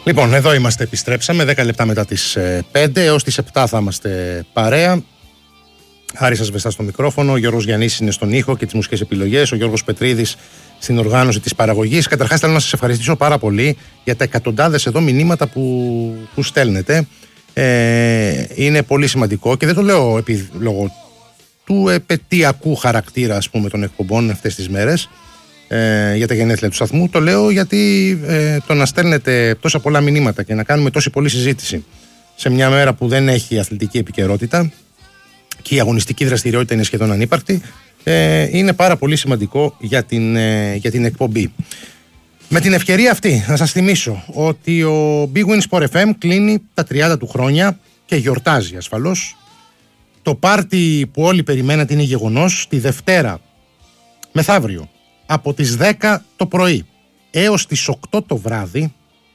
Λοιπόν, εδώ είμαστε, επιστρέψαμε 10 λεπτά μετά τις 5 έως τις 7 θα είμαστε παρέα. Χάρης Βεστά στο μικρόφωνο, ο Γιώργος Γιαννής είναι στον ήχο και τις μουσικές επιλογές, ο Γιώργος Πετρίδης στην οργάνωση της παραγωγής. Καταρχάς θέλω να σας ευχαριστήσω πάρα πολύ για τα εκατοντάδες εδώ μηνύματα που στέλνετε. Είναι πολύ σημαντικό και δεν το λέω λόγω του επετειακού χαρακτήρα, ας πούμε, των εκπομπών αυτές τις μέρες για τα γενέθλια του σταθμού. Το λέω γιατί το να στέλνετε τόσα πολλά μηνύματα και να κάνουμε τόση πολλή συζήτηση σε μια μέρα που δεν έχει αθλητική επικαιρότητα και η αγωνιστική δραστηριότητα είναι σχεδόν ανύπαρκτη, είναι πάρα πολύ σημαντικό για την εκπομπή. Με την ευκαιρία αυτή να σας θυμίσω ότι ο Big Win Sport FM κλείνει τα 30 του χρόνια και γιορτάζει ασφαλώς. Το πάρτι που όλοι περιμένατε είναι γεγονός. Τη Δευτέρα, μεθαύριο, από τις 10 το πρωί έως τις 8 το βράδυ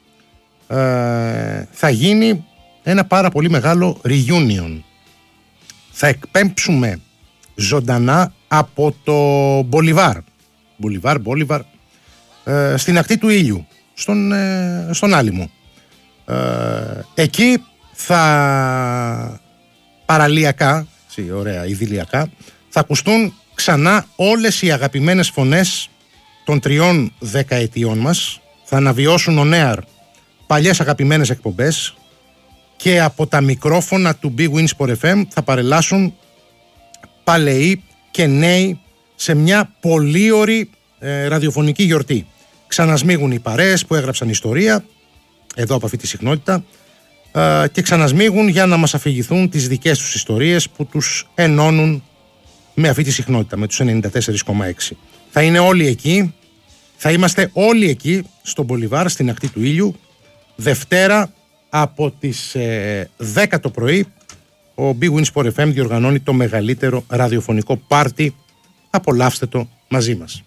θα γίνει ένα πάρα πολύ μεγάλο reunion. Θα εκπέμψουμε ζωντανά από το Μπολιβάρ, στην ακτή του ήλιου, στον Άλυμο. Εκεί θα παραλιακά, ωραία, ιδηλιακά, θα ακουστούν ξανά όλες οι αγαπημένες φωνές των 3 δεκαετιών μας. Θα αναβιώσουν ο νέαρ παλιές αγαπημένες εκπομπές και από τα μικρόφωνα του Big Win Sport FM θα παρελάσουν παλαιοί και νέοι σε μια πολύ ωραία ραδιοφωνική γιορτή. Ξανασμίγουν οι παρέες που έγραψαν ιστορία εδώ από αυτή τη συχνότητα και ξανασμίγουν για να μας αφηγηθούν τις δικές τους ιστορίες που τους ενώνουν με αυτή τη συχνότητα, με τους 94,6. Θα είναι όλοι εκεί, θα είμαστε όλοι εκεί στον Μπολιβάρ, στην ακτή του ήλιου, Δευτέρα από τις 10 το πρωί. Ο Big Win Sport FM διοργανώνει το μεγαλύτερο ραδιοφωνικό πάρτι. Απολαύστε το μαζί μας.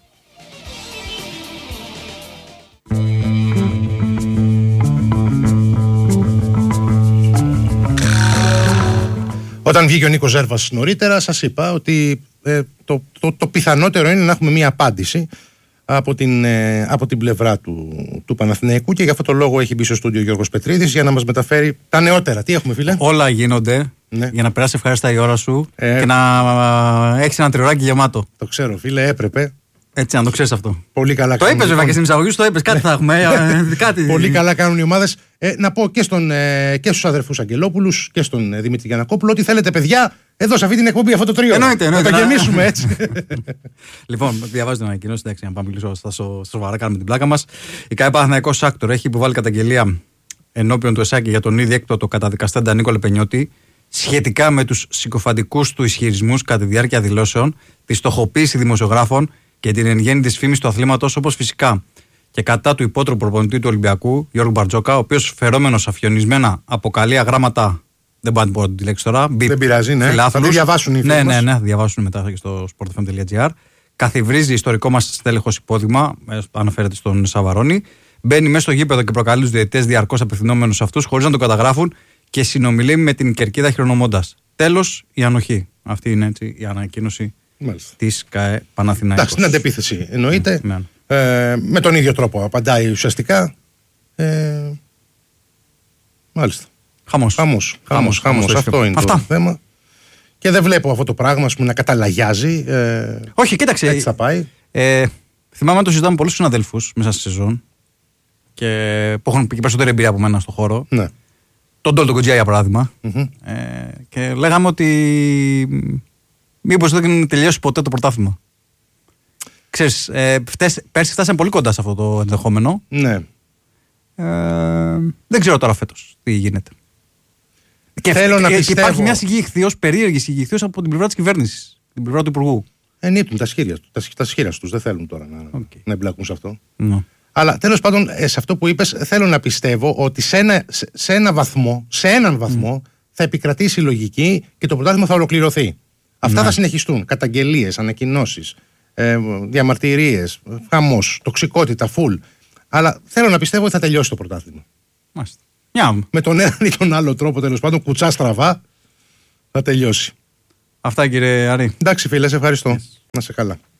Όταν βγήκε ο Νίκος Ζέρβας νωρίτερα, σας είπα ότι το πιθανότερο είναι να έχουμε μία απάντηση από την πλευρά του Παναθηναϊκού και γι' αυτό το λόγο έχει μπει στο στούντιο ο Γιώργος Πετρίδης για να μας μεταφέρει τα νεότερα. Τι έχουμε, φίλε? Όλα γίνονται για να περάσει ευχάριστα η ώρα σου και να έχεις ένα τριωράκι γεμάτο. Το ξέρω, φίλε, έπρεπε. Έτσι, να το ξέρεις αυτό. Πολύ καλά. Το είπες βέβαια και στην εισαγωγή σου, το είπες. Κάτι θα έχουμε. Κάτι. Πολύ καλά κάνουν οι ομάδες. Να πω και στους αδερφούς Αγγελόπουλους και στον Δημήτρη Γιαννακόπουλο ότι θέλετε, παιδιά, εδώ σε αυτή την εκπομπή αυτό το τρίο. Εννοείται. Να το γεμίσουμε έτσι. Λοιπόν, διαβάζω την ανακοίνωση. Εντάξει, να πάμε λίγο στο σοβαρά, κάνουμε την πλάκα μας. Η ΚΑΕ Παναθηναϊκός Άκτορ έχει υποβάλει καταγγελία ενώπιον του ΕΣΑΚη για τον ήδη έκτοτο καταδικαστέντα Νίκο Λεπενιώτη σχετικά με τους συκοφαντικούς του ισχυρισμούς κατά τη διάρκεια δηλώσεων, τη στοχοποίηση δημοσιογράφων και την εν γέννη της φήμης του αθλήματος, όπως φυσικά και κατά του υπότροπου προπονητή του Ολυμπιακού, Γιώργου Μπαρτζόκα, ο οποίος φερόμενος αφιονισμένα αποκαλεί αγράμματα. Δεν μπορώ να την πω τη λέξη τώρα. Δεν πειράζει, ναι. Θα το διαβάσουν οι φίλοι μας. Ναι, διαβάσουν μετά και στο sportfm.gr. Καθιβρίζει ιστορικό μας στέλεχος υπόδειγμα, αναφέρεται στον Σαβαρόνι. Μπαίνει μέσα στο γήπεδο και προκαλεί τους διαιτητές διαρκώς απευθυνόμενους σε αυτούς, χωρίς να το καταγράφουν και συνομιλεί με την κερκίδα χειρονομώντας. Τέλος, η ανοχή. Αυτή είναι έτσι η ανακοίνωση της ΚΑΕ Παναθηναϊκός. Εντάξει, την αντεπίθεση εννοείται. Με τον ίδιο τρόπο απαντάει ουσιαστικά. Μάλιστα. Χαμός. Αυτό είναι το θέμα. Και δεν βλέπω αυτό το πράγμα να καταλαγιάζει. Όχι, κοίταξε. Έτσι θα πάει. Θυμάμαι να το συζητάμε πολλούς συναδέλφους μέσα στη σεζόν και που έχουν και περισσότερη εμπειρία από μένα στον χώρο. Ναι. Τον Ντόλ τον Κοντζιά, για παράδειγμα. Και λέγαμε ότι μήπως δεν τελειώσει ποτέ το πρωτάθλημα. Ξέρεις, πέρσι φτάσαμε πολύ κοντά σε αυτό το ενδεχόμενο. Ναι. Δεν ξέρω τώρα φέτος τι γίνεται. Και υπάρχει μια σιγή ηχθείος, περίεργη σιγή ηχθείος από την πλευρά της κυβέρνησης, την πλευρά του Υπουργού. Ενίπτουν τα σχήρια τους, δεν θέλουν τώρα να εμπλακούν σε αυτό. No. Αλλά τέλος πάντων, σε αυτό που είπες, θέλω να πιστεύω ότι σε έναν βαθμό θα επικρατήσει η λογική και το πρωτάθλημα θα ολοκληρωθεί. Αυτά θα συνεχιστούν. Καταγγελίες, ανακοινώσεις, διαμαρτυρίες, χαμός, τοξικότητα, φουλ. Αλλά θέλω να πιστεύω ότι θα τελειώσει το πρωτάθλημα. Μάλιστα. Με τον έναν ή τον άλλο τρόπο, τέλος πάντων, κουτσά στραβά, θα τελειώσει. Αυτά, κύριε Άρη. Εντάξει, φίλε, σε ευχαριστώ. Να είσαι καλά.